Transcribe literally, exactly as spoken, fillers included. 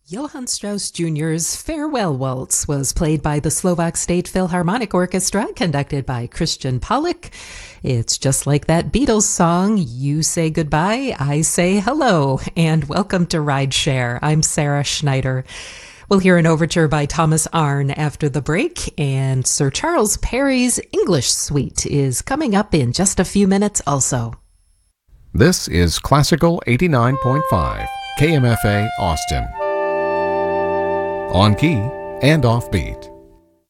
Johann Strauss Junior's Farewell Waltz was played by the Slovak State Philharmonic Orchestra, conducted by Christian Pollock. It's just like that Beatles song, You Say Goodbye, I Say Hello, and welcome to Rideshare. I'm Sarah Schneider. We'll hear an overture by Thomas Arne after the break, and Sir Charles Perry's English Suite is coming up in just a few minutes also. This is Classical eighty-nine point five, K M F A Austin. On key and offbeat.